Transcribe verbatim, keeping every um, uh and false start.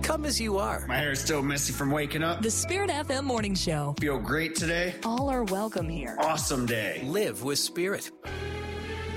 Come as you are. My hair is still messy from waking up. The Spirit F M Morning Show. Feel great today. All are welcome here. Awesome day. Live with Spirit.